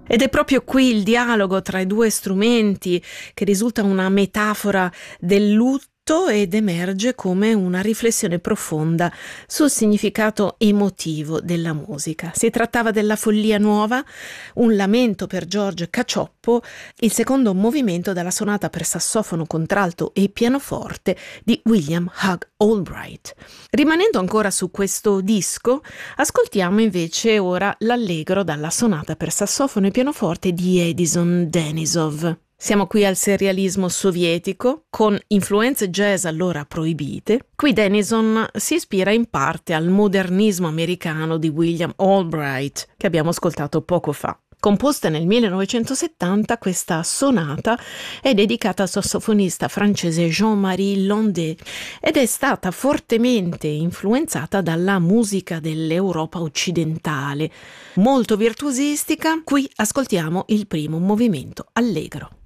Ed è proprio qui il dialogo tra i due strumenti che risulta una metafora del lutto ed emerge come una riflessione profonda sul significato emotivo della musica. Si trattava della Follia Nuova, un lamento per George Cacioppo, il secondo movimento della sonata per sassofono, contralto e pianoforte di William Hugh Albright. Rimanendo ancora su questo disco, ascoltiamo invece ora l'allegro dalla sonata per sassofono e pianoforte di Edison Denisov. Siamo qui al serialismo sovietico, con influenze jazz allora proibite. Qui Denison si ispira in parte al modernismo americano di William Albright, che abbiamo ascoltato poco fa. Composta nel 1970, questa sonata è dedicata al sassofonista francese Jean-Marie Landé ed è stata fortemente influenzata dalla musica dell'Europa occidentale. Molto virtuosistica, qui ascoltiamo il primo movimento allegro.